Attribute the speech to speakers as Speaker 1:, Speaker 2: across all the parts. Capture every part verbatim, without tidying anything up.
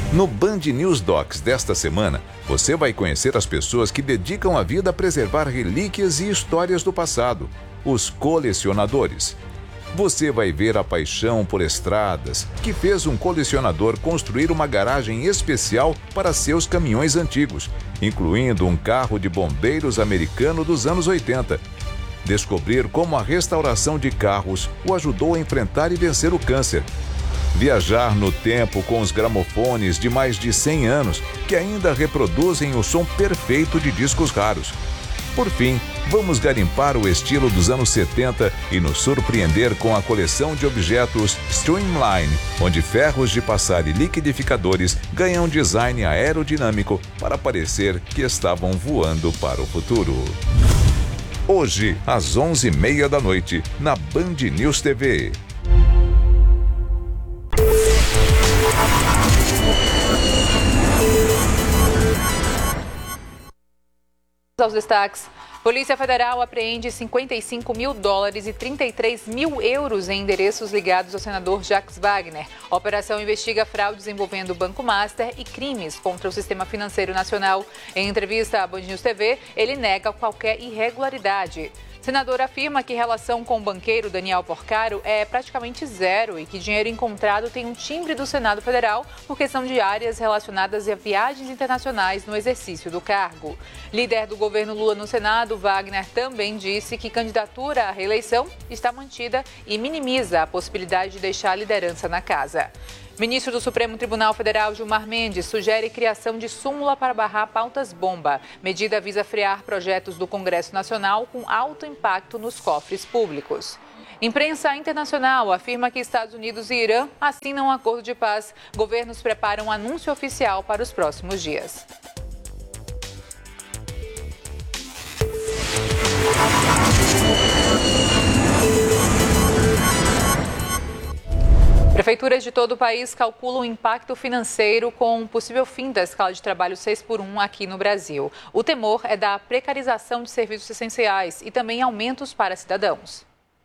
Speaker 1: No Band News Docs desta semana, você vai conhecer as pessoas que dedicam a vida a preservar relíquias e histórias do passado, os colecionadores. Você vai ver a paixão por estradas, que fez um colecionador construir uma garagem especial para seus caminhões antigos, incluindo um carro de bombeiros americano dos anos oitenta. Descobrir como a restauração de carros o ajudou a enfrentar e vencer o câncer. Viajar no tempo com os gramofones de mais de cem anos, que ainda reproduzem o som perfeito de discos raros. Por fim, vamos garimpar o estilo dos anos setenta e nos surpreender com a coleção de objetos Streamline, onde ferros de passar e liquidificadores ganham design aerodinâmico para parecer que estavam voando para o futuro. Hoje, às onze e meia da noite, na Band News T V.
Speaker 2: Aos destaques. Polícia Federal apreende cinquenta e cinco mil dólares e trinta e três mil euros em endereços ligados ao senador Jacques Wagner. A operação investiga fraudes envolvendo o Banco Master e crimes contra o sistema financeiro nacional. Em entrevista à Band News T V, ele nega qualquer irregularidade. O senador afirma que relação com o banqueiro Daniel Porcaro é praticamente zero e que dinheiro encontrado tem um timbre do Senado Federal porque são de áreas relacionadas a viagens internacionais no exercício do cargo. Líder do governo Lula no Senado, Wagner também disse que candidatura à reeleição está mantida e minimiza a possibilidade de deixar a liderança na casa. Ministro do Supremo Tribunal Federal, Gilmar Mendes, sugere criação de súmula para barrar pautas-bomba. Medida visa frear projetos do Congresso Nacional com alto impacto nos cofres públicos. Imprensa internacional afirma que Estados Unidos e Irã assinam um acordo de paz. Governos preparam um anúncio oficial para os próximos dias. Prefeituras de todo o país calculam o impacto financeiro com o possível fim da escala de trabalho seis por um aqui no Brasil. O temor é da precarização de serviços essenciais e também aumentos para cidadãos.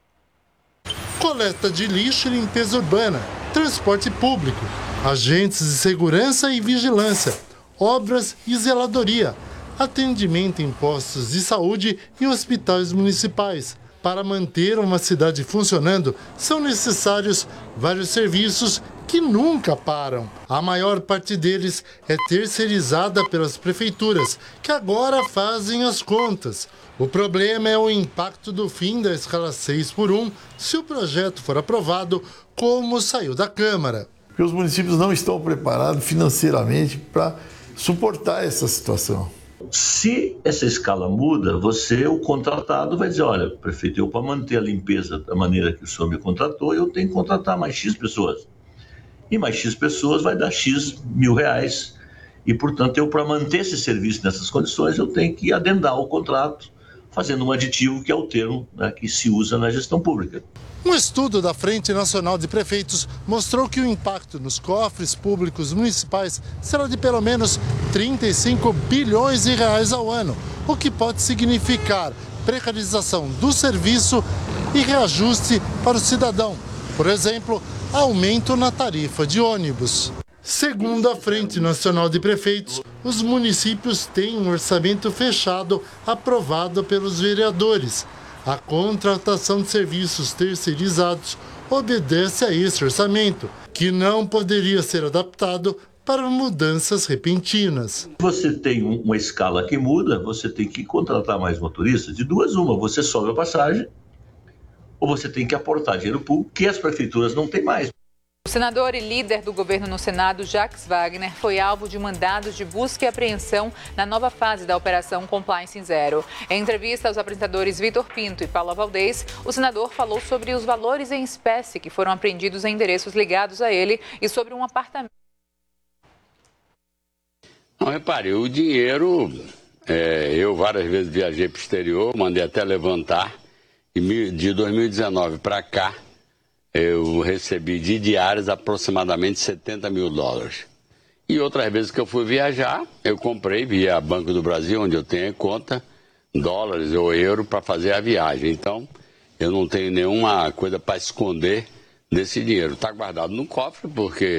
Speaker 3: Coleta de lixo e limpeza urbana, transporte público, agentes de segurança e vigilância, obras e zeladoria, atendimento em postos de saúde e hospitais municipais. Para manter uma cidade funcionando, são necessários vários serviços que nunca param. A maior parte deles é terceirizada pelas prefeituras, que agora fazem as contas. O problema é o impacto do fim da escala seis por um, se o projeto for aprovado, como saiu da Câmara.
Speaker 4: Porque os municípios não estão preparados financeiramente para suportar essa situação.
Speaker 5: Se essa escala muda, você, o contratado, vai dizer, olha, prefeito, eu para manter a limpeza da maneira que o senhor me contratou, eu tenho que contratar mais X pessoas. E mais X pessoas vai dar X mil reais. E, portanto, eu para manter esse serviço nessas condições, eu tenho que adendar o contrato, fazendo um aditivo que é o termo, né, que se usa na gestão pública.
Speaker 3: Um estudo da Frente Nacional de Prefeitos mostrou que o impacto nos cofres públicos municipais será de pelo menos trinta e cinco bilhões de reais ao ano, o que pode significar precarização do serviço e reajuste para o cidadão. Por exemplo, aumento na tarifa de ônibus. Segundo a Frente Nacional de Prefeitos, os municípios têm um orçamento fechado aprovado pelos vereadores. A contratação de serviços terceirizados obedece a esse orçamento, que não poderia ser adaptado para mudanças repentinas.
Speaker 5: Você tem uma escala que muda, você tem que contratar mais motoristas. De duas, uma, você sobe a passagem ou você tem que aportar dinheiro público, que as prefeituras não têm mais.
Speaker 2: O senador e líder do governo no Senado, Jacques Wagner, foi alvo de mandados de busca e apreensão na nova fase da Operação Compliance Zero. Em entrevista aos apresentadores Vitor Pinto e Paula Valdez, o senador falou sobre os valores em espécie que foram apreendidos em endereços ligados a ele e sobre um apartamento.
Speaker 6: Não, repare, o dinheiro, é, eu várias vezes viajei para o exterior, mandei até levantar, e de dois mil e dezenove para cá, eu recebi de diárias aproximadamente setenta mil dólares. E outras vezes que eu fui viajar, eu comprei via Banco do Brasil, onde eu tenho conta, dólares ou euro para fazer a viagem. Então, eu não tenho nenhuma coisa para esconder desse dinheiro. Está guardado no cofre, porque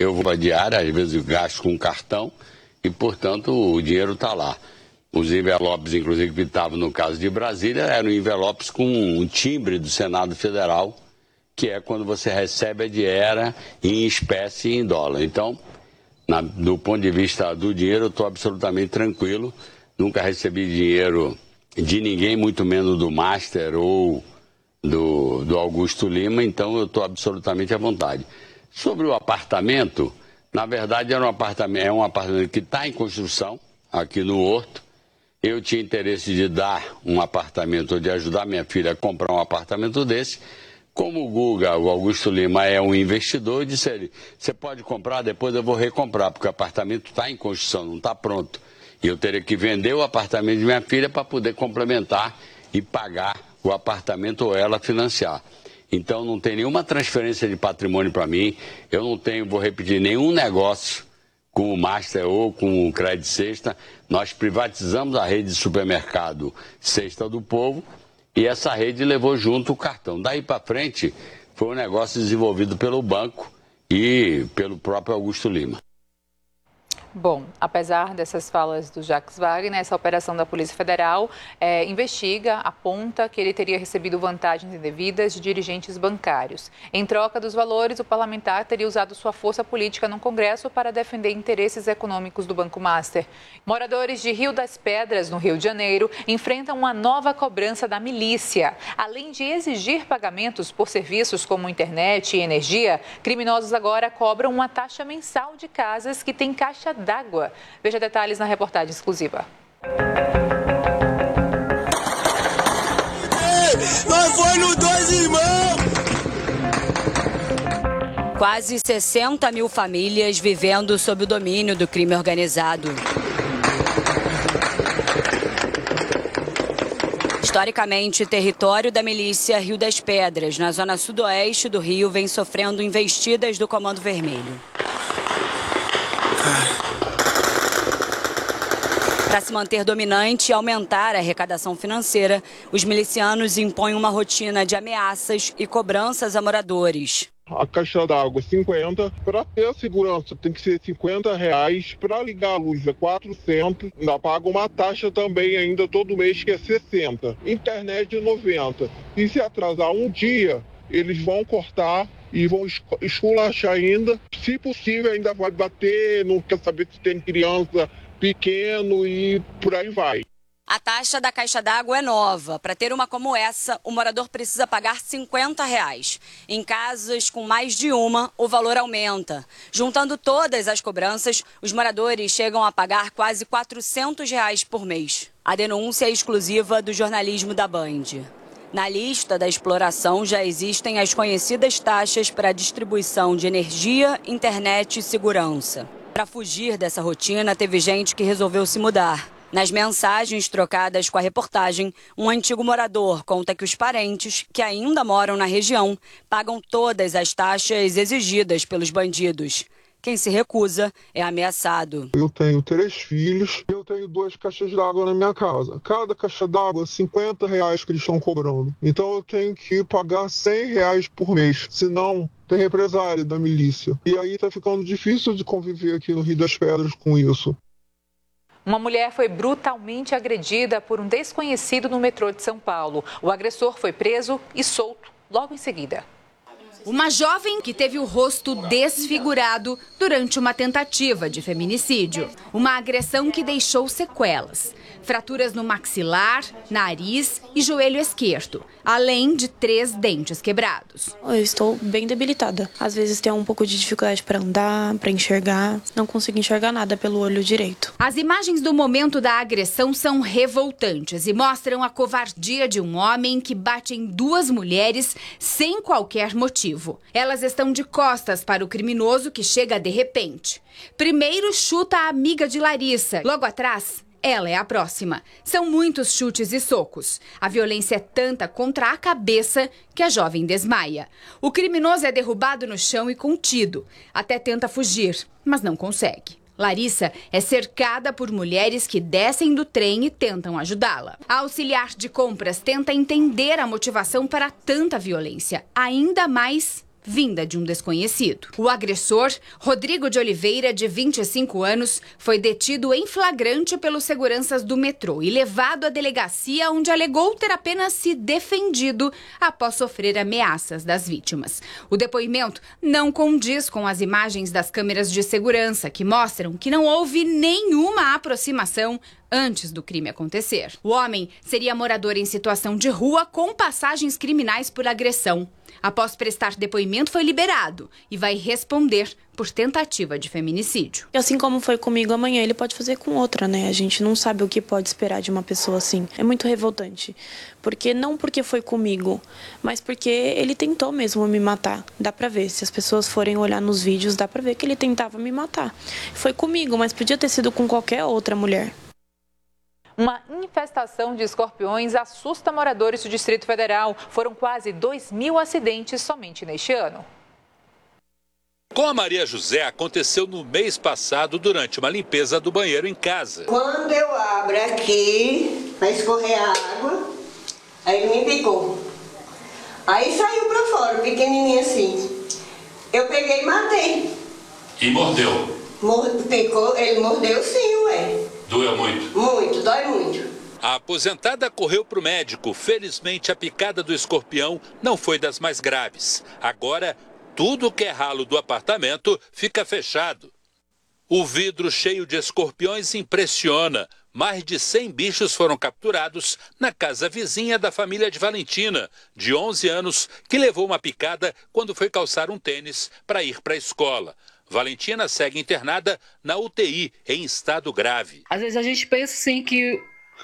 Speaker 6: eu vou diária, às vezes eu gasto com cartão e, portanto, o dinheiro está lá. Os envelopes, inclusive, que estavam no caso de Brasília, eram envelopes com um timbre do Senado Federal, que é quando você recebe a diária em espécie e em dólar. Então, na, do ponto de vista do dinheiro, eu estou absolutamente tranquilo. Nunca recebi dinheiro de ninguém, muito menos do Master ou do, do Augusto Lima, então eu estou absolutamente à vontade. Sobre o apartamento, na verdade era um apartamento, é um apartamento que está em construção, aqui no Horto. Eu tinha interesse de dar um apartamento, ou de ajudar minha filha a comprar um apartamento desse. Como o Guga, o Augusto Lima, é um investidor, eu disse a ele, você pode comprar, depois eu vou recomprar, porque o apartamento está em construção, não está pronto. E eu teria que vender o apartamento de minha filha para poder complementar e pagar o apartamento ou ela financiar. Então não tem nenhuma transferência de patrimônio para mim, eu não tenho, vou repetir, nenhum negócio com o Master ou com o Crédito Sexta. Nós privatizamos a rede de supermercado Sexta do Povo, e essa rede levou junto o cartão. Daí para frente, foi um negócio desenvolvido pelo banco e pelo próprio Augusto Lima.
Speaker 2: Bom, apesar dessas falas do Jacques Wagner, essa operação da Polícia Federal é, investiga, aponta que ele teria recebido vantagens indevidas de dirigentes bancários. Em troca dos valores, o parlamentar teria usado sua força política no Congresso para defender interesses econômicos do Banco Master. Moradores de Rio das Pedras, no Rio de Janeiro, enfrentam uma nova cobrança da milícia. Além de exigir pagamentos por serviços como internet e energia, criminosos agora cobram uma taxa mensal de casas que têm caixa d'água. Veja detalhes na reportagem exclusiva.
Speaker 7: Nós foi no Dois Irmãos!
Speaker 8: Quase sessenta mil famílias vivendo sob o domínio do crime organizado. Historicamente, território da milícia Rio das Pedras, na zona sudoeste do Rio, vem sofrendo investidas do Comando Vermelho. Para se manter dominante e aumentar a arrecadação financeira, os milicianos impõem uma rotina de ameaças e cobranças a moradores.
Speaker 9: A caixa d'água é cinquenta, para ter a segurança tem que ser cinquenta reais, para ligar a luz é quatrocentos, ainda paga uma taxa também ainda todo mês que é sessenta, internet é noventa. E se atrasar um dia, eles vão cortar e vão esculachar ainda, se possível ainda vai bater, não quer saber se tem criança pequeno e por aí vai.
Speaker 8: A taxa da caixa d'água é nova. Para ter uma como essa, o morador precisa pagar cinquenta reais. Em casas com mais de uma, o valor aumenta. Juntando todas as cobranças, os moradores chegam a pagar quase quatrocentos reais por mês. A denúncia é exclusiva do jornalismo da Band. Na lista da exploração já existem as conhecidas taxas para a distribuição de energia, internet e segurança. Para fugir dessa rotina, teve gente que resolveu se mudar. Nas mensagens trocadas com a reportagem, um antigo morador conta que os parentes, que ainda moram na região, pagam todas as taxas exigidas pelos bandidos. Quem se recusa é ameaçado.
Speaker 9: Eu tenho três filhos e eu tenho duas caixas d'água na minha casa. Cada caixa d'água, cinquenta reais que eles estão cobrando. Então eu tenho que pagar cem reais por mês, senão tem represália da milícia. E aí tá ficando difícil de conviver aqui no Rio das Pedras com isso.
Speaker 2: Uma mulher foi brutalmente agredida por um desconhecido no metrô de São Paulo. O agressor foi preso e solto logo em seguida.
Speaker 10: Uma jovem que teve o rosto desfigurado durante uma tentativa de feminicídio. Uma agressão que deixou sequelas. Fraturas no maxilar, nariz e joelho esquerdo, além de três dentes quebrados.
Speaker 11: Eu estou bem debilitada. Às vezes tenho um pouco de dificuldade para andar, para enxergar. Não consigo enxergar nada pelo olho direito.
Speaker 10: As imagens do momento da agressão são revoltantes e mostram a covardia de um homem que bate em duas mulheres sem qualquer motivo. Elas estão de costas para o criminoso que chega de repente. Primeiro chuta a amiga de Larissa. Logo atrás, ela é a próxima. São muitos chutes e socos. A violência é tanta contra a cabeça que a jovem desmaia. O criminoso é derrubado no chão e contido. Até tenta fugir, mas não consegue. Larissa é cercada por mulheres que descem do trem e tentam ajudá-la. A auxiliar de compras tenta entender a motivação para tanta violência, ainda mais vinda de um desconhecido. O agressor, Rodrigo de Oliveira, de vinte e cinco anos, foi detido em flagrante pelos seguranças do metrô e levado à delegacia, onde alegou ter apenas se defendido após sofrer ameaças das vítimas. O depoimento não condiz com as imagens das câmeras de segurança, que mostram que não houve nenhuma aproximação antes do crime acontecer. O homem seria morador em situação de rua com passagens criminais por agressão. Após prestar depoimento, foi liberado e vai responder por tentativa de feminicídio.
Speaker 11: Assim como foi comigo, amanhã ele pode fazer com outra, né? A gente não sabe o que pode esperar de uma pessoa assim. É muito revoltante. Porque não porque foi comigo, mas porque ele tentou mesmo me matar. Dá pra ver. Se as pessoas forem olhar nos vídeos, dá pra ver que ele tentava me matar. Foi comigo, mas podia ter sido com qualquer outra mulher.
Speaker 2: Uma infestação de escorpiões assusta moradores do Distrito Federal. Foram quase dois mil acidentes somente neste ano.
Speaker 12: Com a Maria José, aconteceu no mês passado durante uma limpeza do banheiro em casa.
Speaker 13: Quando eu abro aqui, para escorrer a água, aí ele me picou. Aí saiu para fora, pequenininho assim. Eu peguei e matei.
Speaker 12: E mordeu?
Speaker 13: Picou, ele mordeu sim, ué.
Speaker 12: Doeu muito?
Speaker 13: Muito, dói muito.
Speaker 12: A aposentada correu para o médico. Felizmente, a picada do escorpião não foi das mais graves. Agora, tudo que é ralo do apartamento fica fechado. O vidro cheio de escorpiões impressiona. Mais de cem bichos foram capturados na casa vizinha da família de Valentina, de onze anos, que levou uma picada quando foi calçar um tênis para ir para a escola. Valentina segue internada na U T I, em estado grave.
Speaker 14: Às vezes a gente pensa assim que,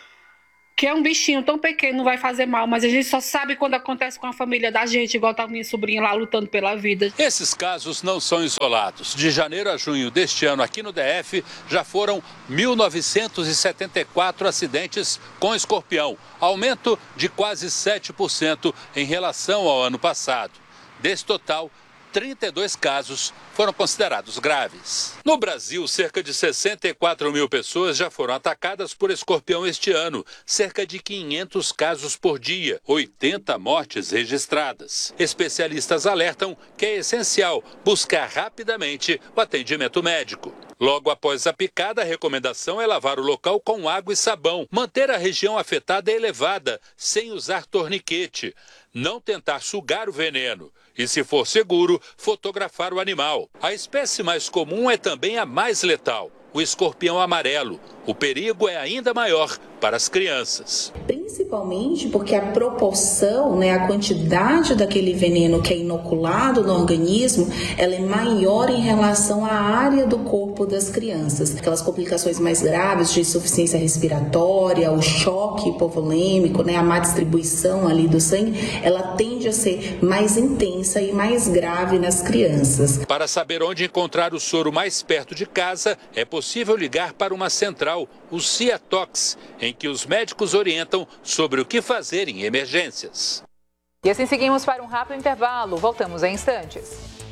Speaker 14: que é um bichinho tão pequeno, não vai fazer mal, mas a gente só sabe quando acontece com a família da gente, igual tá a minha sobrinha lá lutando pela vida.
Speaker 12: Esses casos não são isolados. De janeiro a junho deste ano, aqui no D F, já foram mil novecentos e setenta e quatro acidentes com escorpião, aumento de quase sete por cento em relação ao ano passado. Desse total, trinta e dois casos foram considerados graves. No Brasil, cerca de sessenta e quatro mil pessoas já foram atacadas por escorpião este ano, cerca de quinhentos casos por dia, oitenta mortes registradas. Especialistas alertam que é essencial buscar rapidamente o atendimento médico. Logo após a picada, a recomendação é lavar o local com água e sabão, manter a região afetada elevada, sem usar torniquete, não tentar sugar o veneno e, se for seguro, fotografar o animal. A espécie mais comum é também a mais letal, o escorpião amarelo. O perigo é ainda maior para as crianças.
Speaker 15: Principalmente porque a proporção, né, a quantidade daquele veneno que é inoculado no organismo, ela é maior em relação à área do corpo das crianças. Aquelas complicações mais graves de insuficiência respiratória, o choque hipovolêmico, né, a má distribuição ali do sangue, ela tende a ser mais intensa e mais grave nas crianças.
Speaker 12: Para saber onde encontrar o soro mais perto de casa, é possível ligar para uma central, o Ciatox, em que os médicos orientam sobre o que fazer em emergências.
Speaker 2: E assim seguimos para um rápido intervalo. Voltamos em instantes.